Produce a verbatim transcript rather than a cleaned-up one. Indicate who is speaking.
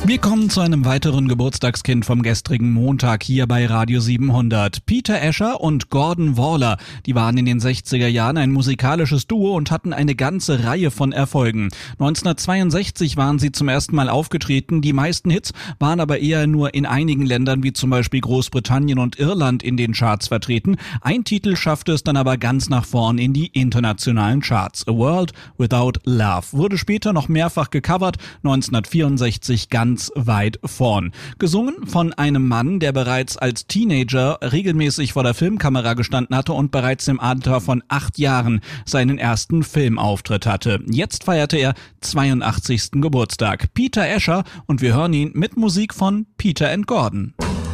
Speaker 1: Wir kommen zu einem weiteren Geburtstagskind vom gestrigen Montag hier bei Radio siebenhundert. Peter Asher und Gordon Waller, die waren in den sechziger Jahren ein musikalisches Duo und hatten eine ganze Reihe von Erfolgen. neunzehnhundertzweiundsechzig waren sie zum ersten Mal aufgetreten, die meisten Hits waren aber eher nur in einigen Ländern wie zum Beispiel Großbritannien und Irland in den Charts vertreten. Ein Titel schaffte es dann aber ganz nach vorn in die internationalen Charts. A World Without Love wurde später noch mehrfach gecovert, neunzehnhundertvierundsechzig ganz weit vorn. Gesungen von einem Mann, der bereits als Teenager regelmäßig vor der Filmkamera gestanden hatte und bereits im Alter von acht Jahren seinen ersten Filmauftritt hatte. Jetzt feierte er zweiundachtzigsten Geburtstag. Peter Asher, und wir hören ihn mit Musik von Peter and Gordon.